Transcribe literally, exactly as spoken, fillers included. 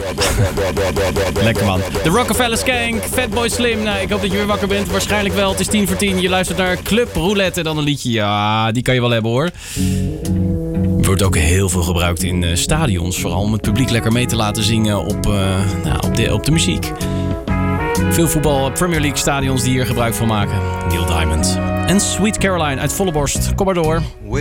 Lekker man. De Rockefeller Skank, Fatboy Slim. Nou, ik hoop dat je weer wakker bent. Waarschijnlijk wel. Het is tien voor tien. Je luistert naar Club Roulette en dan een liedje. Ja, die kan je wel hebben hoor. Wordt ook heel veel gebruikt in uh, stadions. Vooral om het publiek lekker mee te laten zingen op, uh, nou, op, de, op de muziek. Veel voetbal, Premier League stadions die hier gebruik van maken. Neil Diamond. En Sweet Caroline uit volle borst. Kom maar door.